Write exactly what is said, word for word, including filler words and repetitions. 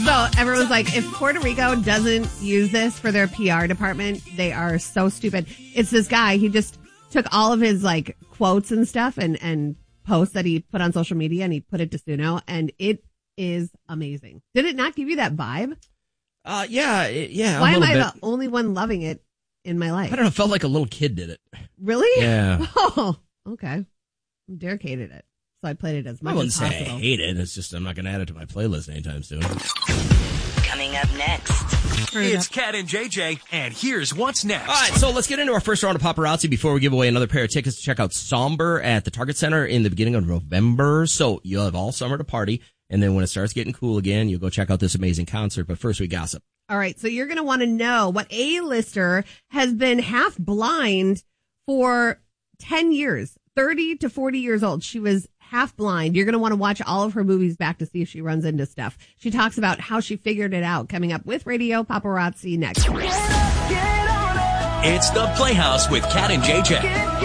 So everyone's like, if Puerto Rico doesn't use this for their P R department, they are so stupid. It's this guy. He just took all of his like quotes and stuff and, and posts that he put on social media and he put it to Suno, and it is amazing. Did it not give you that vibe? Uh, yeah, it, yeah. Why am I bit. the only one loving it in my life? I don't know. It felt like a little kid did it. Really? Yeah. Oh, okay. Derek hated it, so I played it as much I wouldn't as say possible. I hate it. It's just I'm not going to add it to my playlist anytime soon. Coming up next. It's Cat and J J, and here's what's next. All right, so let's get into our first round of paparazzi before we give away another pair of tickets to check out Somber at the Target Center in the beginning of November. So you'll have all summer to party, and then when it starts getting cool again, you'll go check out this amazing concert. But first, we gossip. All right, so you're going to want to know what A-lister has been half blind for ten years, thirty to forty years old. She was half blind. You're going to want to watch all of her movies back to see if she runs into stuff. She talks about how she figured it out, coming up with Radio Paparazzi next. It's the Playhouse with Cat and J J.